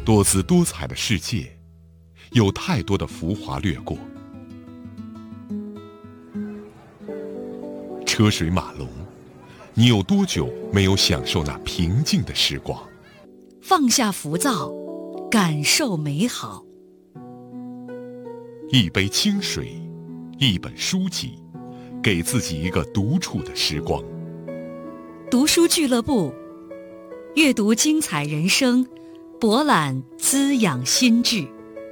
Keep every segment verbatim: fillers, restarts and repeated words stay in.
多姿多彩的世界，有太多的浮华掠过。车水马龙，你有多久没有享受那平静的时光？ 放下浮躁，感受美好。 一杯清水，一本书籍，给自己一个独处的时光。 读书俱乐部，阅读精彩人生，博览滋养心智。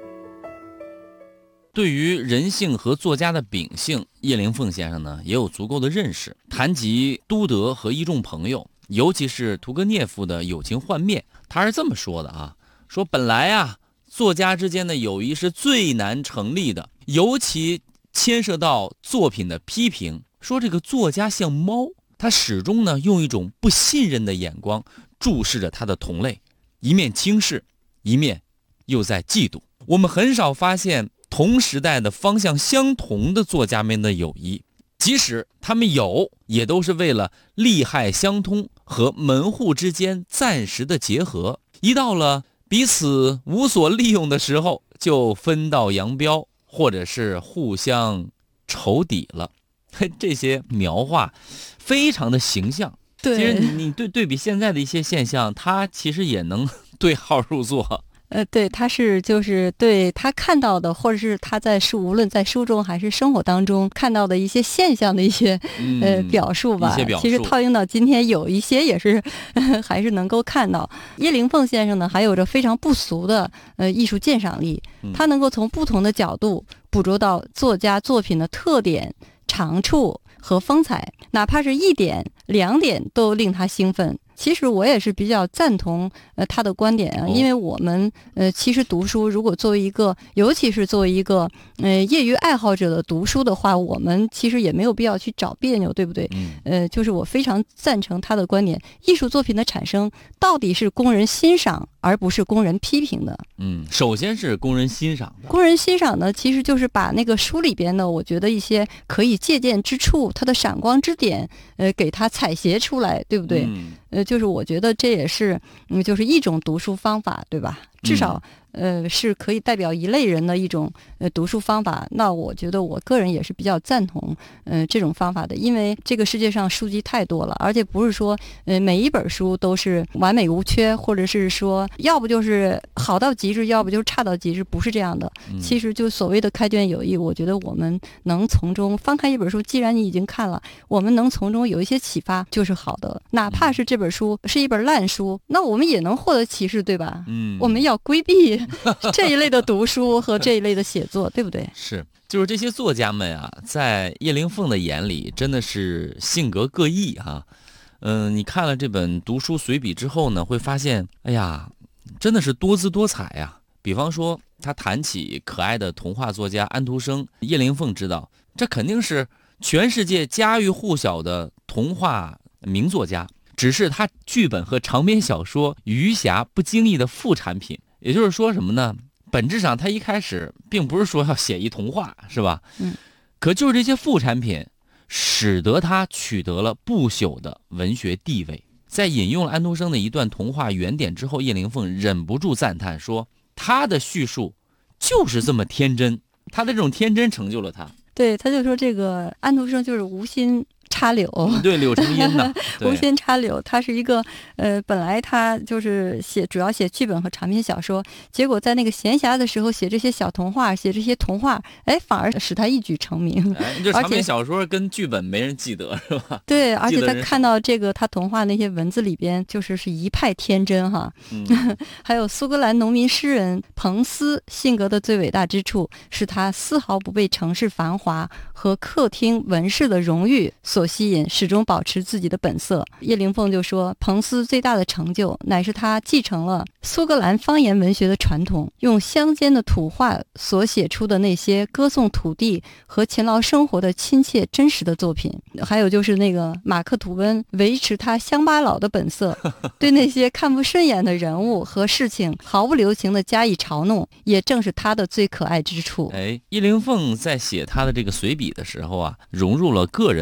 对于人性和作家的秉性，叶灵凤先生呢也有足够的认识。谈及都德和一众朋友，尤其是屠格涅夫的友情幻灭，他是这么说的啊：说本来啊，作家之间的友谊是最难成立的，尤其牵涉到作品的批评。说这个作家像猫，他始终呢用一种不信任的眼光注视着他的同类，一面轻视，一面又在嫉妒。我们很少发现同时代的方向相同的作家们的友谊，即使他们有，也都是为了利害相通和门户之间暂时的结合，一到了彼此无所利用的时候，就分道扬镳，或者是互相仇敌了。这些描画非常的形象。 对， 其实你对对比现在的一些现象，他其实也能对号入座。 呃，对，他是就是对他看到的，或者是他在书，无论在书中还是生活当中看到的一些现象的一些、嗯、呃表述吧。 一些表述其实套用到今天，有一些也是还是能够看到。叶灵凤先生呢，还有着非常不俗的呃艺术鉴赏力，他能够从不同的角度捕捉到作家作品的特点、长处和风采，哪怕是一点两点都令他兴奋。其实我也是比较赞同呃他的观点啊，因为我们呃其实读书，如果作为一个，尤其是作为一个呃业余爱好者的读书的话，我们其实也没有必要去找别扭，对不对？呃，就是我非常赞成他的观点，艺术作品的产生到底是供人欣赏，而不是供人批评的。 嗯，首先是供人欣赏的。 供人欣赏呢，其实就是把那个书里边的，我觉得一些可以借鉴之处，它的闪光之点，呃，给它采撷出来，对不对？嗯、呃，就是我觉得这也是，嗯，就是一种读书方法，对吧？至少。嗯呃，是可以代表一类人的一种呃读书方法。那我觉得我个人也是比较赞同呃这种方法的，因为这个世界上书籍太多了，而且不是说呃每一本书都是完美无缺，或者是说要不就是好到极致，要不就是差到极致，不是这样的。嗯、其实就所谓的开卷有益，我觉得我们能从中翻开一本书，既然你已经看了，我们能从中有一些启发就是好的。哪怕是这本书是一本烂书，那我们也能获得启示，对吧？嗯，我们要规避这一类的读书和这一类的写作，对不对？ 是，就是这些作家们啊，在叶灵凤的眼里，真的是性格各异哈。嗯、呃，你看了这本读书随笔之后呢，会发现，哎呀，真的是多姿多彩呀。比方说，他谈起可爱的童话作家安徒生，叶灵凤知道，这肯定是全世界家喻户晓的童话名作家，只是他剧本和长篇小说余霞不经意的副产品。也就是说什么呢？本质上他一开始并不是说要写一童话，是吧？嗯。可就是这些副产品，使得他取得了不朽的文学地位。在引用了安徒生的一段童话原点之后，叶灵凤忍不住赞叹说：“他的叙述就是这么天真，他的这种天真成就了他。” 对，他就说这个安徒生就是无心插柳， 对，柳成荫呐， 无心插柳。他是一个呃，本来他就是写主要写剧本和长篇小说，结果在那个闲暇的时候写这些小童话，写这些童话，哎，反而使他一举成名。 哎，就长篇小说跟剧本没人记得是吧？ 对，而且他看到这个他童话那些文字里边，就是是一派天真哈。嗯、还有苏格兰农民诗人彭斯性格的最伟大之处，是他丝毫不被城市繁华和客厅文饰的荣誉所吸引，始终保持自己的本色。叶灵凤就说，彭斯最大的成就乃是他继承了苏格兰方言文学的传统，用乡间的土话所写出的那些歌颂土地和勤劳生活的亲切真实的作品。还有就是那个马克吐温维持他乡巴佬的本色，对那些看不顺眼的人物和事情毫不留情地加以嘲弄，也正是他的最可爱之处。 哎，叶灵凤在写他的这个随笔的时候啊，融入了个人的一个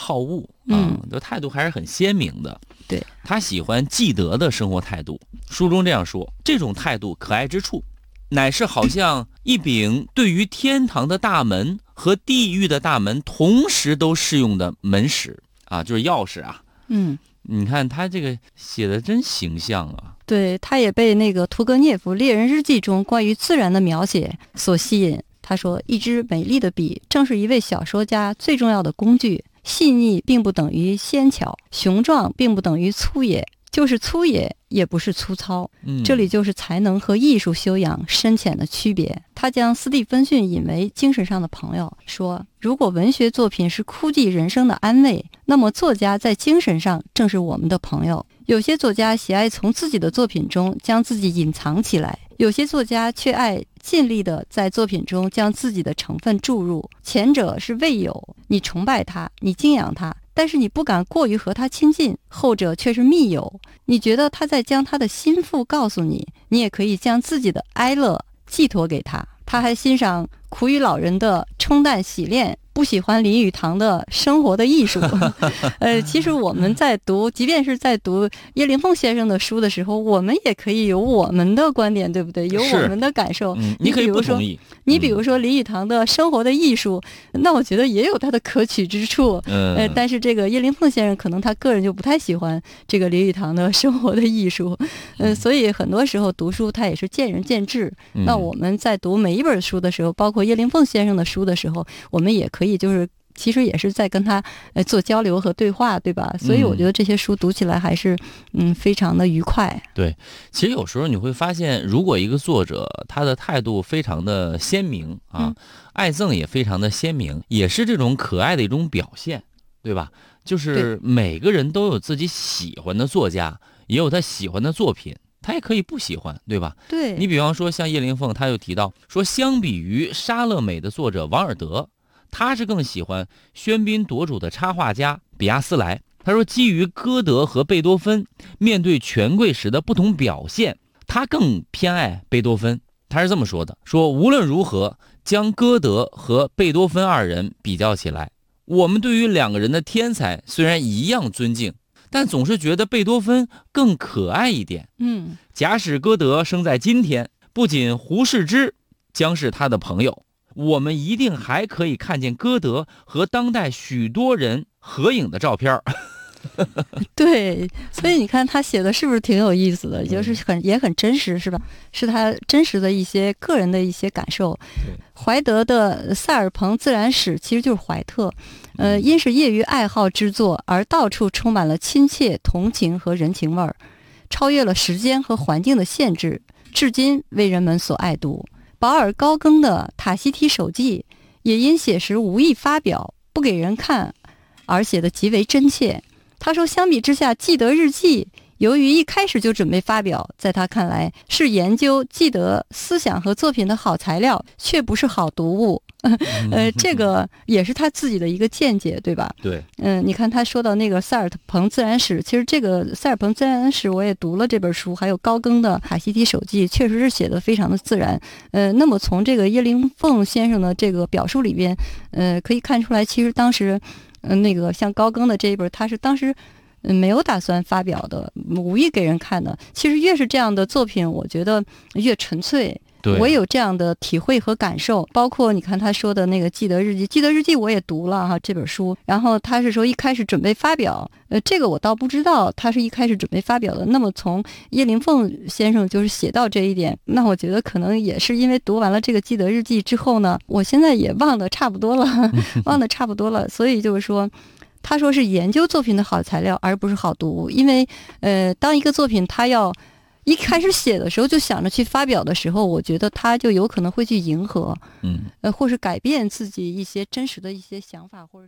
好恶啊， 嗯， 这态度还是很鲜明的。 对， 他喜欢记得的生活态度。书中这样说，这种态度可爱之处，乃是好像一柄对于天堂的大门和地狱的大门同时都适用的门匙啊，就是钥匙啊。 嗯， 你看他这个写的真形象啊。 对，他也被那个屠格涅夫《猎人日记》中关于自然的描写所吸引。他说，一支美丽的笔正是一位小说家最重要的工具。细腻并不等于纤巧，雄壮并不等于粗野，就是粗野也不是粗糙。 嗯， 这里就是才能和艺术修养深浅的区别。他将斯蒂芬逊引为精神上的朋友，说，如果文学作品是哭泣人生的安慰，那么作家在精神上正是我们的朋友。有些作家喜爱从自己的作品中将自己隐藏起来，有些作家却爱尽力地在作品中将自己的成分注入。前者是未有，你崇拜他，你敬仰他，但是你不敢过于和他亲近；后者却是密友，你觉得他在将他的心腹告诉你，你也可以将自己的哀乐寄托给他。他还欣赏苦与老人的冲淡洗练，不喜欢林语堂的生活的艺术。呃，其实我们在读，即便是在读叶灵凤先生的书的时候，我们也可以有我们的观点，对不对？有我们的感受。 嗯，你可以不同意。 你比如说林语堂的生活的艺术，嗯、那我觉得也有他的可取之处。 嗯， 呃，但是这个叶灵凤先生可能他个人就不太喜欢这个林语堂的生活的艺术。嗯、呃，所以很多时候读书他也是见仁见智。嗯、那我们在读每一本书的时候，包括叶灵凤先生的书的时候，我们也可以就是其实也是在跟他呃做交流和对话，对吧？所以我觉得这些书读起来还是嗯非常的愉快。 对，其实有时候你会发现，如果一个作者他的态度非常的鲜明啊，嗯、爱憎也非常的鲜明，也是这种可爱的一种表现，对吧？就是每个人都有自己喜欢的作家，也有他喜欢的作品。他也可以不喜欢，对吧？ 对， 你比方说像叶灵凤，他又提到说，相比于莎乐美的作者王尔德，他是更喜欢喧宾夺主的插画家比亚斯莱。他说，基于歌德和贝多芬面对权贵时的不同表现，他更偏爱贝多芬。他是这么说的：说无论如何，将歌德和贝多芬二人比较起来，我们对于两个人的天才虽然一样尊敬，但总是觉得贝多芬更可爱一点。 嗯， 假使歌德生在今天，不仅胡适之将是他的朋友，我们一定还可以看见歌德和当代许多人合影的照片。 对，所以你看他写的是不是挺有意思的？就是很也很真实，是吧？是他真实的一些个人的一些感受。怀德的《塞尔彭自然史》其实就是怀特，呃，因是业余爱好之作，而到处充满了亲切、同情和人情味儿，超越了时间和环境的限制，至今为人们所爱读。保尔高更的《塔希提手记》也因写时无意发表，不给人看，而写得极为真切。他说，相比之下，《记得日记》由于一开始就准备发表，在他看来是研究记得思想和作品的好材料，却不是好读物。呃，这个也是他自己的一个见解，对吧？ 对。 嗯，你看他说到那个塞尔彭自然史，其实这个塞尔彭自然史我也读了这本书，还有高更的《塔希提手记》，确实是写得非常的自然。呃，那么从这个叶灵凤先生的这个表述里边，呃，可以看出来，其实当时。嗯，那个像高更的这一本，他是当时嗯没有打算发表的，无意给人看的。其实越是这样的作品，我觉得越纯粹。我也有这样的体会和感受，包括你看他说的那个《记得日记》，《记得日记》我也读了哈这本书，然后他是说一开始准备发表，呃，这个我倒不知道他是一开始准备发表的。那么从叶灵凤先生就是写到这一点，那我觉得可能也是因为读完了这个《记得日记》之后呢，我现在也忘得差不多了，忘得差不多了，所以就是说。他说是研究作品的好材料，而不是好读物，因为呃，当一个作品他要一开始写的时候就想着去发表的时候，我觉得他就有可能会去迎合， 嗯， 呃，或是改变自己一些真实的一些想法，或者是。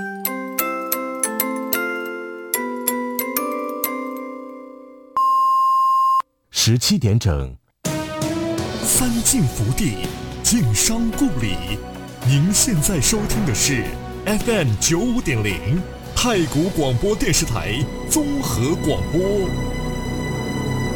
十七点整， 三晋福地，晋商故里。您现在收听的是 F M 九五点零太谷广播电视台综合广播。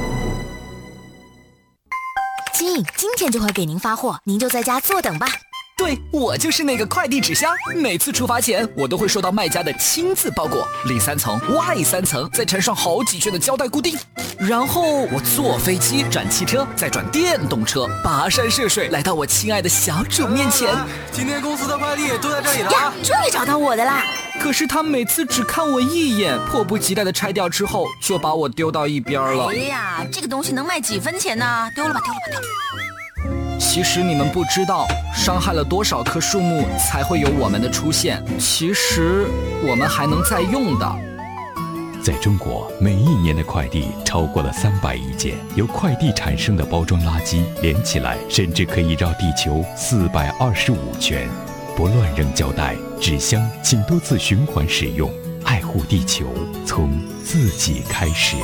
亲，今天就会给您发货，您就在家坐等吧。 对，我就是那个快递纸箱，每次出发前我都会收到卖家的亲自包裹，里三层外三层，再缠上好几圈的胶带固定，然后我坐飞机转汽车，再转电动车，跋山涉水来到我亲爱的小主面前。 今天公司的快递都在这里了呀，终于找到我的啦！ 可是他每次只看我一眼，迫不及待的拆掉之后，就把我丢到一边了。 哎呀，这个东西能卖几分钱呢？丢了吧，丢了吧，丢了吧。 其实你们不知道，伤害了多少棵树木才会有我们的出现。其实我们还能再用的。 在中国，每一年的快递超过了三百亿件，由快递产生的包装垃圾连起来，甚至可以绕地球四百二十五圈。不乱扔胶带、纸箱，请多次循环使用，爱护地球，从自己开始。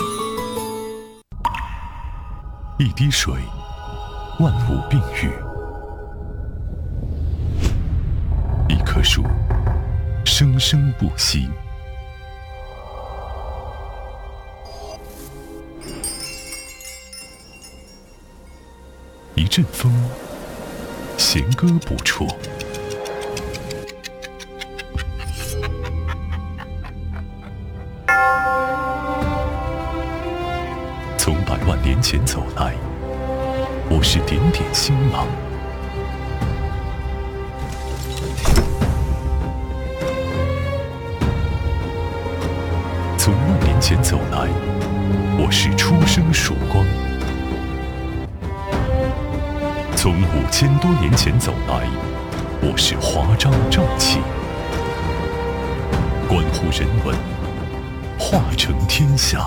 一滴水，万物并育；一棵树，生生不息；一阵风，弦歌不辍；从百万年前走来，我是点点星芒。从万年前走来，我是初生曙光。从五千多年前走来，我是华章正气。关乎人文，化成天下。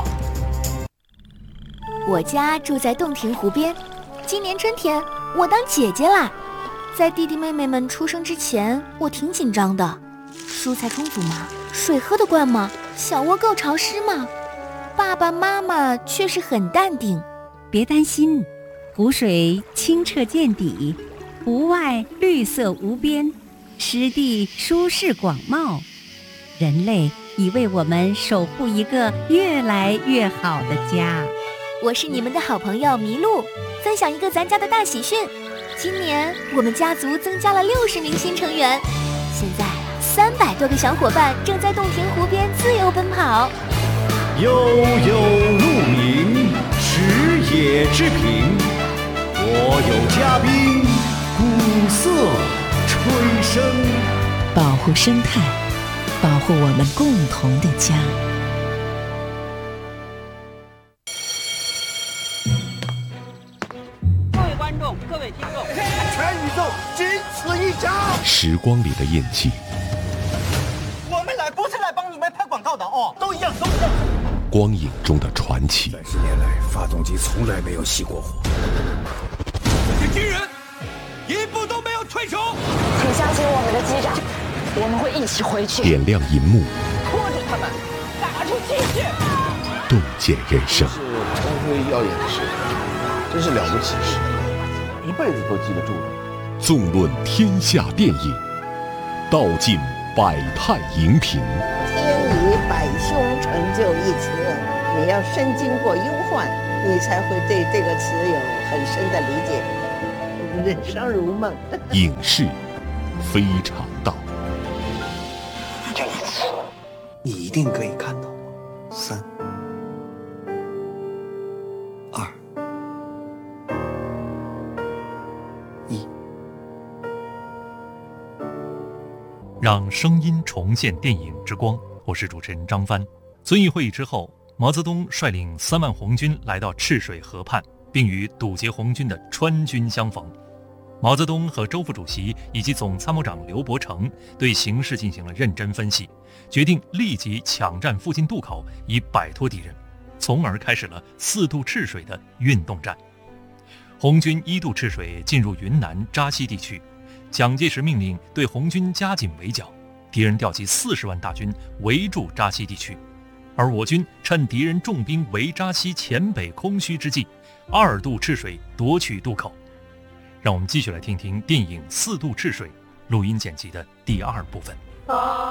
我家住在洞庭湖边，今年春天我当姐姐啦。在弟弟妹妹们出生之前，我挺紧张的。蔬菜充足吗？水喝得惯吗？小窝够潮湿吗？爸爸妈妈却是很淡定。 别担心，湖水清澈见底，湖外绿色无边，湿地舒适广袤。人类已为我们守护一个越来越好的家。 我是你们的好朋友麋鹿，分享一个咱家的大喜讯。今年我们家族增加了六十名新成员，现在三百多个小伙伴正在洞庭湖边自由奔跑。 悠悠鹿鸣，食野之苹。我有嘉宾，鼓瑟吹笙。 保护生态，保护我们共同的家。 各位听众，全宇宙仅此一家。 时光里的印记， 我们来不是来帮你们拍广告的哦，都一样，都一样。 光影中的传奇。 三十年来，发动机从来没有熄过火。 这些军人一步都没有退出。 请相信我们的机长，我们会一起回去。 点亮银幕， 拖住他们，打出极限， 洞见人生。 是光辉耀眼的时刻，真是了不起的事。一辈子都记得住的。 纵论天下电影，道尽百态荧屏。 天以百凶成就一词，你要深经过忧患，你才会对这个词有很深的理解。人生如梦。 影视非常道。 这一次，你一定可以看到。三。 让声音重现电影之光，我是主持人张帆。遵义会议之后，毛泽东率领三万红军来到赤水河畔，并与堵截红军的川军相逢。毛泽东和周副主席以及总参谋长刘伯承对形势进行了认真分析，决定立即抢占附近渡口，以摆脱敌人，从而开始了四渡赤水的运动战。红军一渡赤水进入云南扎西地区，蒋介石命令对红军加紧围剿，敌人调集四十万大军围住扎西地区，而我军趁敌人重兵围扎西黔北空虚之际，二渡赤水夺取渡口。让我们继续来听听电影《四渡赤水》录音剪辑的第二部分。